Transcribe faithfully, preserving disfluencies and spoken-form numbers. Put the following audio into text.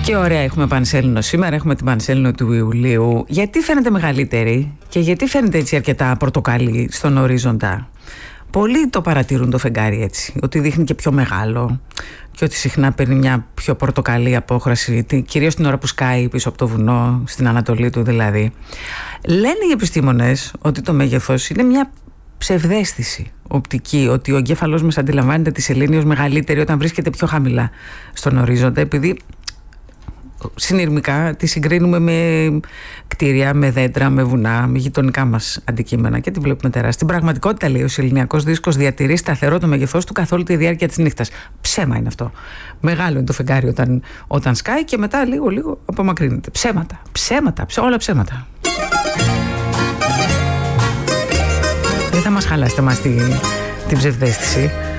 Και ωραία, έχουμε Πανσέλινο σήμερα, έχουμε την Πανσέλινο του Ιουλίου. Γιατί φαίνεται μεγαλύτερη και γιατί φαίνεται έτσι αρκετά πορτοκαλί στον ορίζοντα? Πολλοί το παρατηρούν το φεγγάρι έτσι, ότι δείχνει και πιο μεγάλο και ότι συχνά παίρνει μια πιο πορτοκαλί απόχραση, κυρίως την ώρα που σκάει πίσω από το βουνό, στην ανατολή του δηλαδή. Λένε οι επιστήμονες ότι το μέγεθος είναι μια ψευδαίσθηση οπτική, ότι ο εγκέφαλός μας αντιλαμβάνεται τη σελήνη ως μεγαλύτερη όταν βρίσκεται πιο χαμηλά στον ορίζοντα, επειδή συνειρμικά τη συγκρίνουμε με κτίρια, με δέντρα, με βουνά, με γειτονικά μας αντικείμενα και τη βλέπουμε τεράστια. Στην πραγματικότητα, λέει, ο σεληνιακός δίσκος διατηρεί σταθερό το μέγεθός του καθ' όλη τη διάρκεια της νύχτας. Ψέμα είναι αυτό. Μεγάλο είναι το φεγγάρι όταν, όταν σκάει και μετά λίγο-λίγο απομακρύνεται. Ψέματα, ψέματα, ψέ, όλα ψέματα. Δεν θα μας χαλάσετε μας την, την ψευδαίσθηση.